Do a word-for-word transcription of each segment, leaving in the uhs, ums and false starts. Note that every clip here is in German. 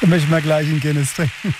Da möchte ich mal gleich einen Guinness trinken.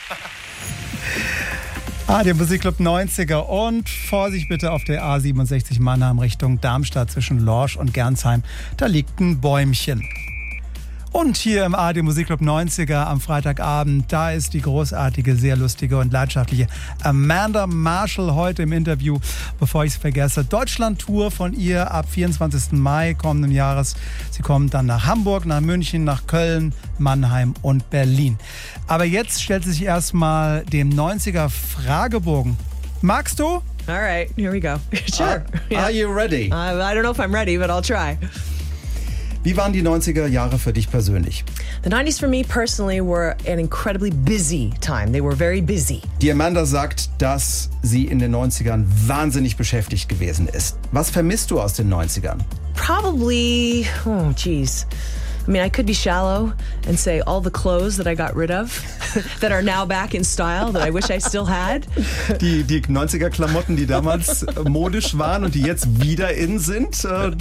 Ah, der Musikclub neunziger und Vorsicht bitte auf der A siebenundsechzig Mannheim Richtung Darmstadt zwischen Lorsch und Gernsheim. Da liegt ein Bäumchen. Und hier im A D Musikclub neunziger am Freitagabend, da ist die großartige, sehr lustige und leidenschaftliche Amanda Marshall heute im Interview, bevor ich es vergesse. Deutschland-Tour von ihr ab vierundzwanzigsten Mai kommenden Jahres. Sie kommt dann nach Hamburg, nach München, nach Köln, Mannheim und Berlin. Aber jetzt stellt sie sich erstmal dem neunziger Fragebogen. Magst du? All right, here we go. Sure. Are, Yeah. are you ready? Uh, I don't know if I'm ready, but I'll try. Wie waren die neunziger Jahre für dich persönlich? The nineties for me personally were an incredibly busy time. They were very busy. Die Amanda sagt, dass sie in den neunzigern wahnsinnig beschäftigt gewesen ist. Was vermisst du aus den neunzigern? Probably, oh geez. I mean, I could be shallow and say all the clothes that I got rid of that are now back in style that I wish I still had. Die, die neunziger-Klamotten, die damals modisch waren und die jetzt wieder in sind. Äh,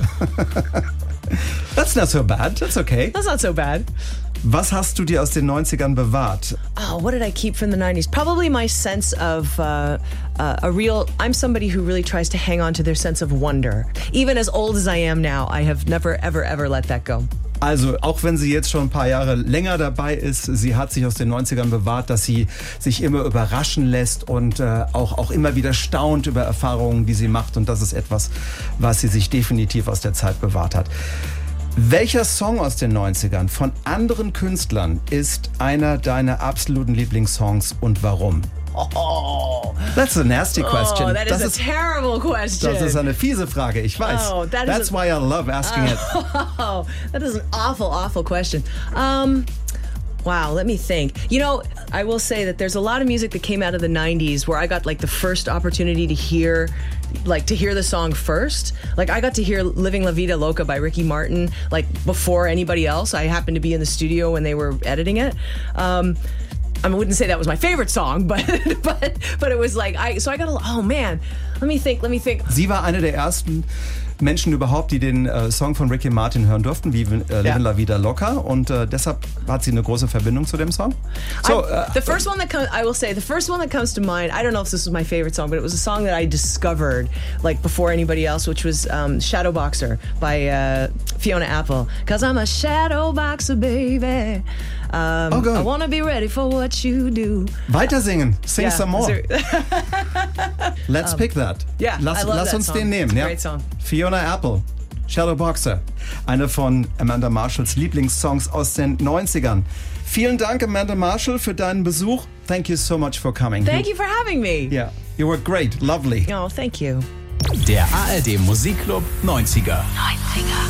That's not so bad. That's okay. That's not so bad. Was hast du dir aus den neunzigern bewahrt? Oh, what did I keep from the nineties? Probably my sense of uh, uh, a real... I'm somebody who really tries to hang on to their sense of wonder. Even as old as I am now, I have never, ever, ever let that go. Also, auch wenn sie jetzt schon ein paar Jahre länger dabei ist, sie hat sich aus den neunzigern bewahrt, dass sie sich immer überraschen lässt und äh, auch, auch immer wieder staunt über Erfahrungen, die sie macht. Und das ist etwas, was sie sich definitiv aus der Zeit bewahrt hat. Welcher Song aus den neunzigern von anderen Künstlern ist einer deiner absoluten Lieblingssongs und warum? Oh, That's a nasty question. oh that is das a ist, terrible question. das ist eine fiese Frage, ich weiß. Oh, that is That's a- why I love asking it. Oh, that is an awful, awful question. Um, wow, let me think. You know, I will say that there's a lot of music that came out of the nineties where I got like the first opportunity to hear, like to hear the song first. Like I got to hear Living La Vida Loca by Ricky Martin, like before anybody else. I happened to be in the studio when they were editing it. Um, I wouldn't say that was my favorite song, but but but it was like I. So I got a. Oh man, let me think. Let me think. Sie war eine der ersten Menschen überhaupt, die den äh, Song von Ricky Martin hören durften, wie äh, Livin' Ja. La Vida Loca. Und äh, deshalb hat sie eine große Verbindung zu dem Song. So, I- äh, the first one that comes, I will say, the first one that comes to mind. I don't know if this was my favorite song, but it was a song that I discovered like before anybody else, which was um, Shadow Boxer by uh, Fiona Apple. Cause I'm a shadow boxer, baby. Um, Oh, good. I wanna be ready for what you do. weiter singen. Sing Yeah, some more. so- Let's pick that. yeah, lass I love lass that uns song. den nehmen. It's a Ja. great song. Fiona Apple, Shadow Boxer. Eine von Amanda Marshalls Lieblingssongs aus den neunzigern. Vielen Dank, Amanda Marshall, für deinen Besuch. Thank you so much for coming. Thank you for having me. Yeah, you were great. Lovely. Oh, thank you. Der A R D Musikclub neunziger. neunziger.